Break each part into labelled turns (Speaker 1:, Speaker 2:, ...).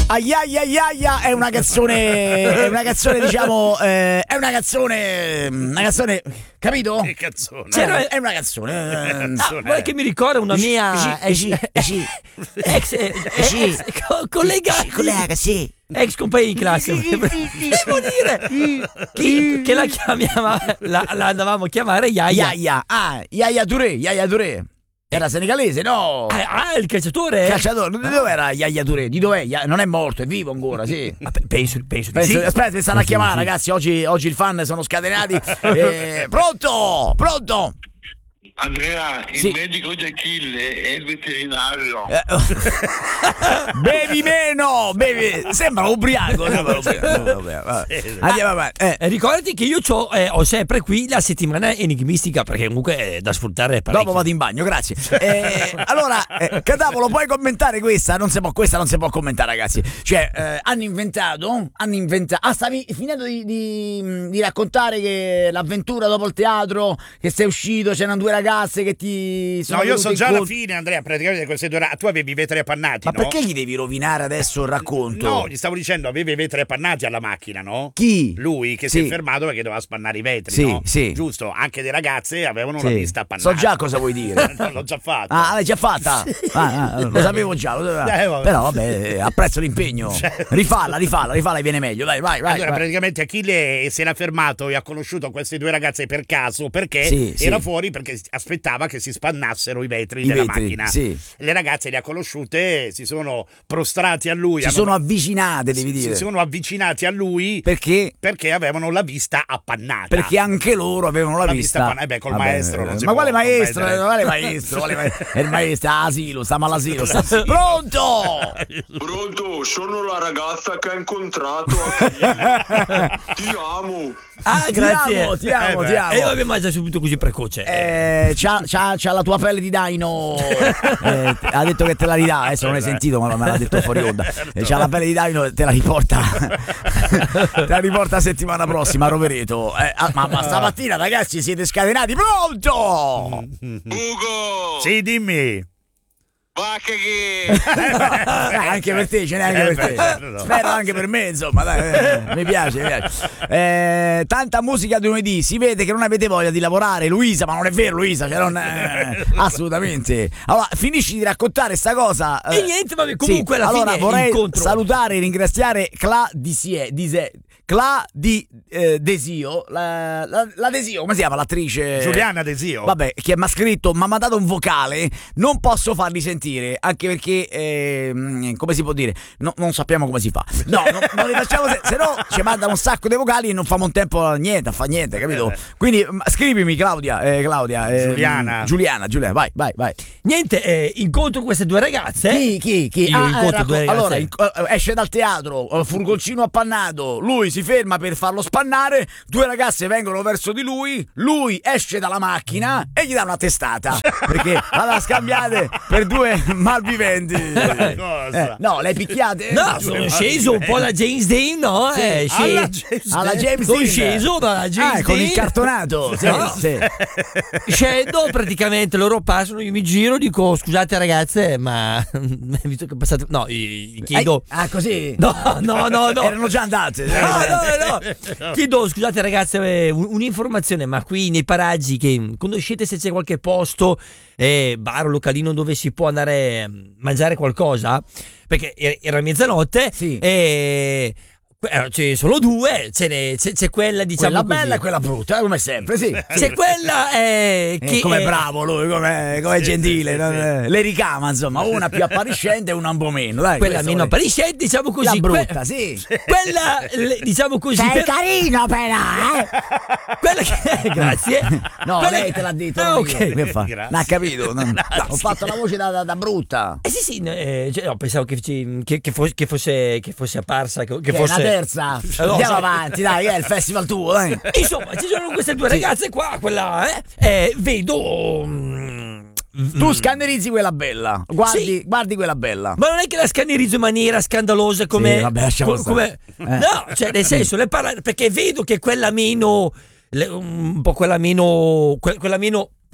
Speaker 1: Aiaiaiaia è una canzone diciamo è una canzone capito?
Speaker 2: Che canzone?
Speaker 1: È una canzone.
Speaker 3: Vuoi che mi ricorda una mia ex collega,
Speaker 1: sì.
Speaker 3: ex compagna di classe. Devo dire che la chiamiamo, la andavamo a chiamare Yaya.
Speaker 1: Yaya Touré. Era senegalese, no?
Speaker 3: Il calciatore?
Speaker 1: Di dove era Yaya Touré? Di dov'è? Non è morto, è vivo ancora, sì.
Speaker 3: Penso di sì.
Speaker 1: Aspetta, mi stanno a chiamare, ragazzi. Oggi il fan sono scatenati. Pronto?
Speaker 4: Andrea,
Speaker 1: Sì.
Speaker 4: il medico di Achille è il veterinario.
Speaker 1: Bevi meno, sembra ubriaco. Andiamo avanti.
Speaker 3: Ricordati che io ho sempre qui la settimana enigmistica, perché comunque è da sfruttare parecchio.
Speaker 1: Dopo vado in bagno, grazie. Allora, Cadavolo, puoi commentare questa? Questa non si può commentare, ragazzi. Cioè, hanno inventato. Stavi finendo di raccontare che l'avventura dopo il teatro, che sei uscito, c'erano due ragazze che ti sono
Speaker 2: No, io so già
Speaker 1: incontro.
Speaker 2: alla fine, Andrea, praticamente queste due tu avevi i vetri appannati,
Speaker 1: Ma
Speaker 2: no?
Speaker 1: perché gli devi rovinare adesso il racconto?
Speaker 2: No, gli stavo dicendo, aveva i vetri appannati alla macchina, no?
Speaker 1: Chi?
Speaker 2: Lui che
Speaker 1: Sì.
Speaker 2: si è fermato perché doveva spannare i vetri,
Speaker 1: Sì,
Speaker 2: no?
Speaker 1: sì.
Speaker 2: Giusto, anche le ragazze avevano
Speaker 1: Sì.
Speaker 2: la vista appannata.
Speaker 1: So già cosa vuoi dire.
Speaker 2: No, l'ho già fatto.
Speaker 1: L'hai già fatta? Lo sapevo già.
Speaker 2: Vabbè.
Speaker 1: Però vabbè, apprezzo l'impegno. Rifalla e viene meglio. Vai.
Speaker 2: Allora, praticamente Achille si era fermato e ha conosciuto queste due ragazze per caso, perché
Speaker 1: Sì,
Speaker 2: era
Speaker 1: sì.
Speaker 2: fuori perché aspettava che si spannassero i vetri della macchina.
Speaker 1: Sì.
Speaker 2: Le ragazze le ha conosciute, si sono prostrati a lui.
Speaker 1: Si sono avvicinate, devi dire.
Speaker 2: Si sono avvicinati a lui
Speaker 1: Perché?
Speaker 2: perché avevano la vista appannata.
Speaker 1: Perché anche loro avevano la vista.
Speaker 2: Col maestro non si
Speaker 1: ma
Speaker 2: può
Speaker 1: quale maestro?
Speaker 2: competere.
Speaker 1: Quale maestro? È il maestro all'asilo, stiamo all'asilo. Pronto?
Speaker 4: Pronto, sono la ragazza che ha incontrato Achille. Ti amo.
Speaker 3: Grazie.
Speaker 1: Ti amo.
Speaker 3: E io avevo mangiato subito così precoce.
Speaker 1: C'ha la tua pelle di daino. Ha detto che te la ridà. Adesso non l'hai sentito, ma me l'ha detto fuori onda. C'ha la pelle di daino, te la riporta. Te la riporta settimana prossima, Rovereto. Ma stamattina, ragazzi, siete scatenati. Pronto?
Speaker 4: Ugo,
Speaker 2: Sì, dimmi.
Speaker 4: va che
Speaker 1: Anche per te, ce n'è anche per te.
Speaker 2: no.
Speaker 1: Spero anche per me, insomma, dai, mi piace. Tanta musica di lunedì, si vede che non avete voglia di lavorare, Luisa, ma non è vero, Luisa, cioè non, assolutamente. Allora, finisci di raccontare sta cosa.
Speaker 3: E niente, vabbè, comunque alla
Speaker 1: allora,
Speaker 3: fine
Speaker 1: vorrei
Speaker 3: incontro.
Speaker 1: salutare e ringraziare Desio, la Desio, come si chiama l'attrice?
Speaker 2: Giuliana Desio.
Speaker 1: Vabbè, che mi ha scritto, mi ha mandato un vocale, non posso farli sentire, anche perché, come si può dire, non sappiamo come si fa. No, non li facciamo, se no ci mandano un sacco di vocali e non famo un tempo a fa niente, capito? Quindi scrivimi Claudia, Giuliana, vai.
Speaker 3: Niente, incontro queste due ragazze.
Speaker 1: Chi?
Speaker 3: Io incontro due ragazze.
Speaker 1: Allora, esce dal teatro, furgoncino appannato, lui si ferma per farlo spannare, due ragazze vengono verso di lui esce dalla macchina e gli dà una testata, perché l'ha scambiate per due malviventi.
Speaker 2: Cosa?
Speaker 1: No, le picchiate?
Speaker 3: No, sono sceso un po' alla James Dean, no?
Speaker 1: Alla James
Speaker 3: Sono
Speaker 1: Dean.
Speaker 3: sceso dalla James
Speaker 1: con
Speaker 3: Dean.
Speaker 1: il cartonato. Sì,
Speaker 3: No.
Speaker 1: sì.
Speaker 3: Scendo, praticamente loro passano, io mi giro, dico scusate ragazze, ma visto che passate, no, gli chiedo.
Speaker 1: Così?
Speaker 3: No.
Speaker 1: Erano già andate.
Speaker 3: No. Chiedo scusate ragazze, un'informazione, ma qui nei paraggi che conoscete, se c'è qualche posto, bar o localino dove si può andare a mangiare qualcosa? Perché era mezzanotte.
Speaker 1: Sì.
Speaker 3: Ce ne sono due, c'è quella, diciamo,
Speaker 1: Quella
Speaker 3: così.
Speaker 1: bella e quella brutta, come sempre, sì.
Speaker 3: C'è quella che
Speaker 1: com'è bravo lui, com'è gentile, le ricama, insomma, una più appariscente e una un po' meno, dai.
Speaker 3: quella
Speaker 1: questo
Speaker 3: meno
Speaker 1: vuole-
Speaker 3: appariscente, diciamo così.
Speaker 1: La brutta, sì.
Speaker 3: Quella, diciamo così.
Speaker 1: Sei carino però,
Speaker 3: Quella che grazie.
Speaker 1: No,
Speaker 3: Quella
Speaker 1: lei
Speaker 3: che-
Speaker 1: te l'ha detto.
Speaker 3: Ah,
Speaker 1: non
Speaker 3: ok.
Speaker 1: io. Che fa?
Speaker 2: Grazie.
Speaker 1: Non ha capito. Ho fatto la voce da brutta.
Speaker 3: Sì, no, pensavo che fosse apparsa, che
Speaker 1: Che è
Speaker 3: fosse
Speaker 1: la terza.
Speaker 3: No,
Speaker 1: Andiamo
Speaker 3: sai-
Speaker 1: avanti, dai, è il festival tuo, dai.
Speaker 3: Insomma, ci sono queste due ragazze qua, quella, vedo.
Speaker 1: Tu scannerizzi quella bella. Guardi,
Speaker 3: Sì.
Speaker 1: guardi quella bella.
Speaker 3: Ma non è che la scannerizzo in maniera scandalosa come.
Speaker 1: Sì, vabbè, lasciamo stare.
Speaker 3: No, cioè, nel senso, perché vedo che quella meno. Un po' quella meno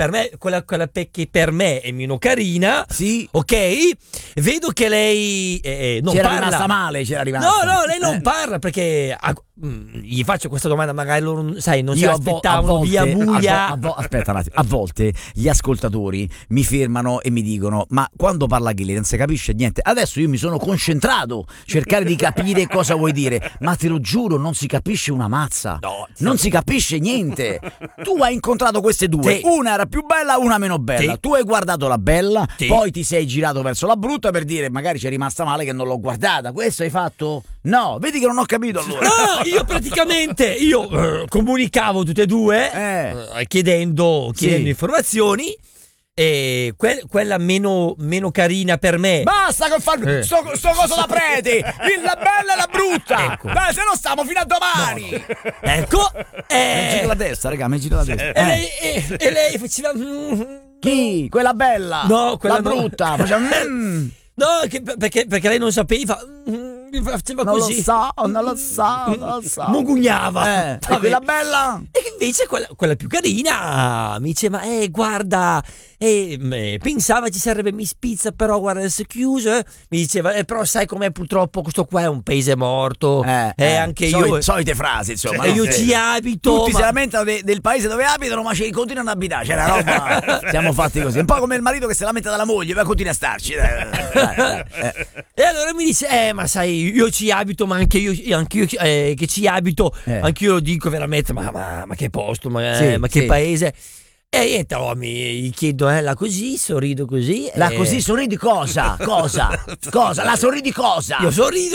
Speaker 3: per me, quella che per me è meno carina,
Speaker 1: Sì.
Speaker 3: ok? Vedo che lei non
Speaker 1: C'era
Speaker 3: parla.
Speaker 1: rimasta male, c'era rimasta.
Speaker 3: No, lei non parla perché gli faccio questa domanda, magari loro, sai, non si
Speaker 1: Io
Speaker 3: aspettavano via buia.
Speaker 1: Aspetta un attimo, a volte gli ascoltatori mi fermano e mi dicono: ma quando parla Ghilli non si capisce niente. Adesso io mi sono concentrato cercare di capire cosa vuoi dire, ma te lo giuro non si capisce una mazza.
Speaker 3: No,
Speaker 1: non si capisce niente. Tu hai incontrato queste due,
Speaker 3: Sì.
Speaker 1: una era più bella, una meno bella.
Speaker 3: Sì.
Speaker 1: Tu hai guardato la bella,
Speaker 3: Sì.
Speaker 1: poi ti sei girato verso la brutta per dire magari c'è rimasta male che non l'ho guardata. Questo hai fatto? No, vedi che non ho capito allora.
Speaker 3: No, io praticamente comunicavo tutte e due chiedendo
Speaker 1: Sì.
Speaker 3: informazioni, e quella meno carina per me.
Speaker 1: Basta con far sto coso da prete, la bella e la brutta.
Speaker 3: Ecco.
Speaker 1: Dai, se no stiamo fino a domani.
Speaker 3: Ecco,
Speaker 1: Mi giro la testa, raga, mi giro la testa.
Speaker 3: e lei faceva
Speaker 1: Chi? Quella bella?
Speaker 3: No, quella
Speaker 1: la
Speaker 3: no.
Speaker 1: brutta. Faceva,
Speaker 3: no, perché lei non sapeva, faceva
Speaker 1: non
Speaker 3: così.
Speaker 1: non lo so.
Speaker 3: Mugugnava.
Speaker 1: E
Speaker 3: Vabbè.
Speaker 1: quella bella?
Speaker 3: E invece quella più carina mi diceva, guarda, pensava ci sarebbe Miss Pizza, però guarda adesso è chiuso. Mi diceva, però sai com'è, purtroppo questo qua è un paese morto. Anche io.
Speaker 1: Solite frasi, insomma.
Speaker 3: E
Speaker 1: no?
Speaker 3: io ci abito.
Speaker 1: Tutti
Speaker 3: ma-
Speaker 1: si lamentano del paese dove abitano, ma ci continuano ad abitare. C'è una roba. Siamo fatti così. Un po' come il marito che si lamenta dalla moglie, ma continua a starci. Dai.
Speaker 3: E allora mi dice, ma sai, io ci abito, ma anche io che ci abito, anche io lo dico veramente, ma che posto, ma
Speaker 1: Sì,
Speaker 3: che
Speaker 1: sì.
Speaker 3: paese. E niente, mi chiedo, la così, sorrido così.
Speaker 1: La così sorridi cosa? Cosa? La sorridi cosa?
Speaker 3: Io sorrido,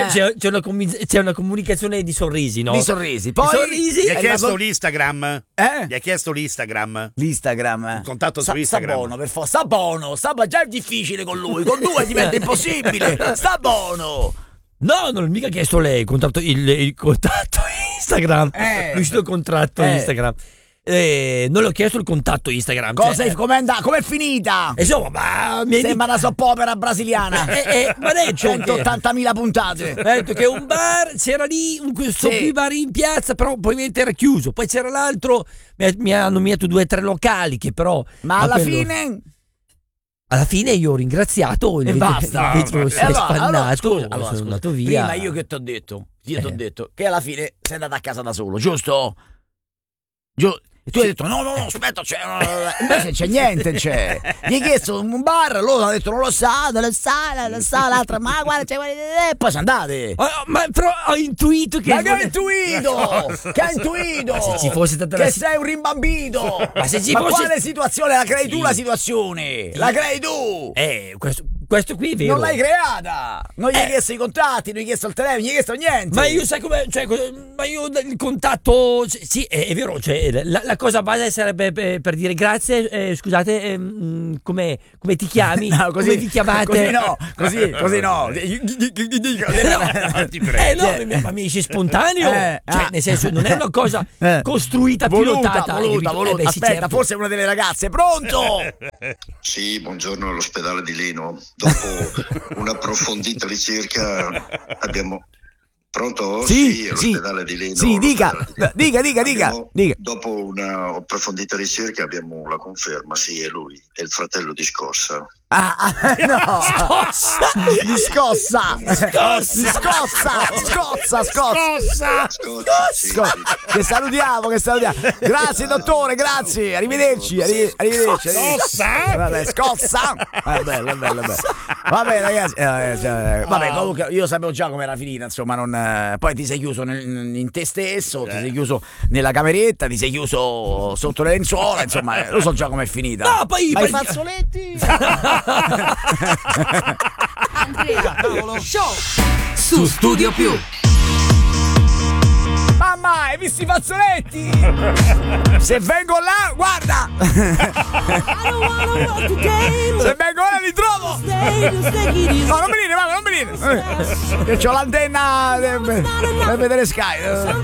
Speaker 3: c'è una comunicazione di sorrisi, no?
Speaker 1: Di sorrisi. Poi
Speaker 3: Di sorrisi.
Speaker 2: Gli ha
Speaker 1: è
Speaker 2: chiesto
Speaker 1: una-
Speaker 2: l'Instagram?
Speaker 1: Eh?
Speaker 2: Gli ha chiesto l'Instagram?
Speaker 1: L'Instagram.
Speaker 2: Contatto su Instagram.
Speaker 1: Sta buono, per forza. Sta buono. Già è difficile con lui. Con due diventa impossibile. Sta buono.
Speaker 3: No, non ho mica chiesto lei il contatto Instagram. È uscito il contratto Instagram. Non le ho chiesto il contatto Instagram.
Speaker 1: Com'è finita?
Speaker 3: Insomma, ma mi hai
Speaker 1: Sembra una soppopera brasiliana.
Speaker 3: ma detto
Speaker 1: 180.000 puntate.
Speaker 3: Mi ha detto che un bar c'era lì, questo qui bar in piazza, però probabilmente era chiuso. Poi c'era l'altro, mi hanno nominato 2 o 3 locali che però.
Speaker 1: Ma alla fine?
Speaker 3: Alla fine io ho ringraziato
Speaker 1: E basta.
Speaker 3: invece si è spannato, sono
Speaker 1: scusa,
Speaker 3: andato via.
Speaker 1: Prima io che ti ho detto, ti ho detto che alla fine sei andato a casa da solo, giusto? E tu hai detto no, aspetta, invece c'è niente, c'è. Gli hai chiesto un bar, loro hanno detto non lo sa, l'altra, ma guarda, e poi sono andate.
Speaker 3: Ma però ho intuito che.
Speaker 1: Ma che hai intuito? Che hai intuito?
Speaker 3: Ma se ci fosse stata
Speaker 1: che sei un rimbambito.
Speaker 3: Ma se ci
Speaker 1: ma
Speaker 3: fosse.
Speaker 1: quale situazione? La crei tu
Speaker 3: Sì.
Speaker 1: la situazione? La crei tu?
Speaker 3: Questo qui è vero.
Speaker 1: Non l'hai creata. Non gli hai chiesto i contatti, non gli hai chiesto il telefono, non gli hai chiesto niente.
Speaker 3: Ma io sai come, ma io il contatto, sì, è vero, la cosa base sarebbe per dire grazie, scusate, come ti chiami?
Speaker 1: No, così,
Speaker 3: come vi chiamate?
Speaker 1: Così no.
Speaker 2: Ti prego.
Speaker 3: Ma mi esce spontaneo, nel senso non è una cosa costruita, pilotata.
Speaker 1: Voluta.
Speaker 3: Sì,
Speaker 1: Aspetta,
Speaker 3: certo.
Speaker 1: forse è una delle ragazze. Pronto?
Speaker 5: Sì, buongiorno all'ospedale di Leno. Dopo un'approfondita ricerca abbiamo... Pronto?
Speaker 1: Sì,
Speaker 5: all'ospedale di Leno.
Speaker 1: Sì, dica.
Speaker 5: Dopo una approfondita ricerca abbiamo la conferma, sì, è lui, è il fratello di Scossa.
Speaker 1: No. Di scossa.
Speaker 5: Sì.
Speaker 1: Che salutiamo. Grazie dottore, grazie. Arrivederci. Vabbè, scossa. Bello. Vabbè ragazzi, comunque io sapevo già come era finita, insomma, poi ti sei chiuso in te stesso, ti sei chiuso nella cameretta, ti sei chiuso sotto le lenzuola, insomma, lo so già com'è finita.
Speaker 3: No, poi
Speaker 1: ma i fazzoletti.
Speaker 6: Andrea, show su Studio Più.
Speaker 1: Mamma, hai visto i fazzoletti? Se vengo là, guarda! Se vengo là li trovo! No, non venire, che c'ho l'antenna per vedere Sky.